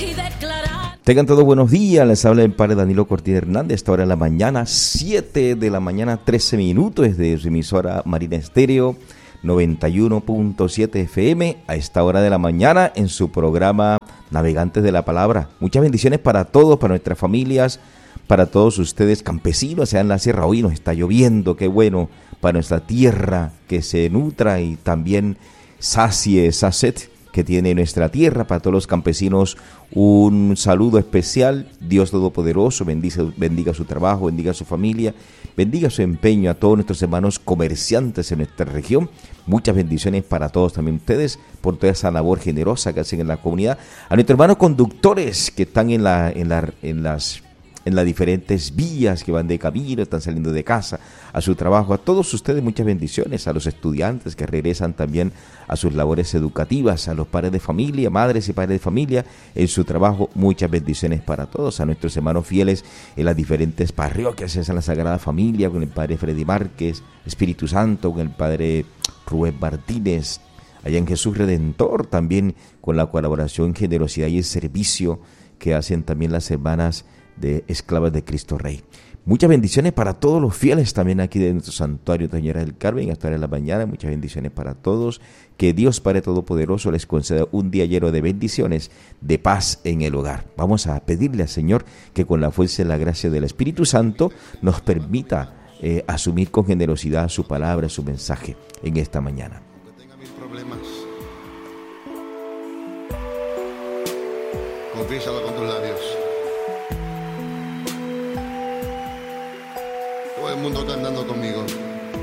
Tengan todos buenos días, les habla el padre Danilo Cortina Hernández. Esta hora de la mañana, 7 de la mañana, 13 minutos, desde su emisora Marina Estéreo 91.7 FM, a esta hora de la mañana en su programa Navegantes de la Palabra. Muchas bendiciones para todos, para nuestras familias, para todos ustedes campesinos, sea en la sierra. Hoy nos está lloviendo, qué bueno, para nuestra tierra, que se nutra y también sacie esa sed que tiene nuestra tierra. Para todos los campesinos, un saludo especial. Dios Todopoderoso bendiga su trabajo, bendiga su familia, bendiga su empeño a todos nuestros hermanos comerciantes en nuestra región. Muchas bendiciones para todos también ustedes por toda esa labor generosa que hacen en la comunidad. A nuestros hermanos conductores que están en las diferentes vías, que van de camino, están saliendo de casa a su trabajo. A todos ustedes muchas bendiciones, a los estudiantes que regresan también a sus labores educativas, a los padres de familia, madres y padres de familia en su trabajo. Muchas bendiciones para todos, a nuestros hermanos fieles en las diferentes parroquias, en la Sagrada Familia, con el padre Freddy Márquez, Espíritu Santo, con el padre Rubén Martínez, allá en Jesús Redentor, también con la colaboración, generosidad y el servicio que hacen también las hermanas de Esclavas de Cristo Rey. Muchas bendiciones para todos los fieles también aquí de nuestro santuario Señora del Carmen, hasta en la mañana. Muchas bendiciones para todos. Que Dios Padre Todopoderoso les conceda un día lleno de bendiciones, de paz en el hogar. Vamos a pedirle al Señor que con la fuerza y la gracia del Espíritu Santo nos permita asumir con generosidad su palabra, su mensaje en esta mañana. Aunque tenga mil problemas, confiésalo con tus labios. Todo el mundo está andando conmigo.